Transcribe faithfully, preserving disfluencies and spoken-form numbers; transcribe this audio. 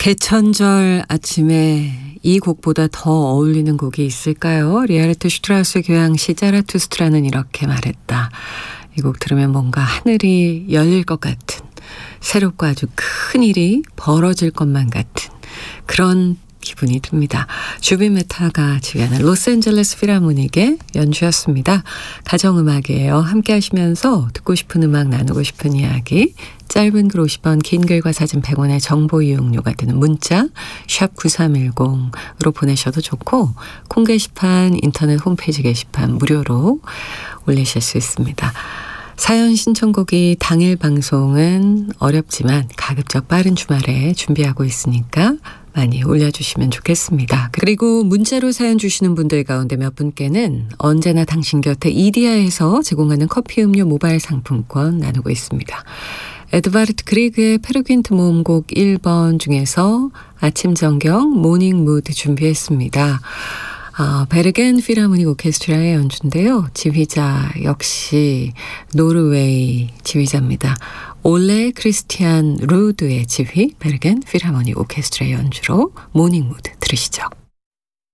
개천절 아침에 이 곡보다 더 어울리는 곡이 있을까요? 리하르트 슈트라우스 교향시 자라투스트라는 이렇게 말했다. 이 곡 들으면 뭔가 하늘이 열릴 것 같은, 새롭고 아주 큰 일이 벌어질 것만 같은 그런 기분이 듭니다. 주빈 메타가 지휘하는 로스앤젤레스 필하모닉의 연주였습니다. 가정음악이에요. 함께 하시면서 듣고 싶은 음악, 나누고 싶은 이야기, 짧은 글 오십 원, 긴 글과 사진 백 원의 정보 이용료가 드는 문자 샵 구삼일공으로 보내셔도 좋고, 콩 게시판, 인터넷 홈페이지 게시판 무료로 올리실 수 있습니다. 사연 신청곡이 당일 방송은 어렵지만 가급적 빠른 주말에 준비하고 있으니까 많이 올려주시면 좋겠습니다. 그리고 문자로 사연 주시는 분들 가운데 몇 분께는 언제나 당신 곁에 이디야에서 제공하는 커피 음료 모바일 상품권 나누고 있습니다. 에드바르트 그리그의 페르귄트 모음곡 일 번 중에서 아침 정경 모닝 무드 준비했습니다. 아, 베르겐 필하모닉 오케스트라의 연주인데요. 지휘자 역시 노르웨이 지휘자입니다. 올레 크리스티안 루드의 지휘, 베르겐 필하모닉 오케스트라의 연주로 모닝 무드 들으시죠.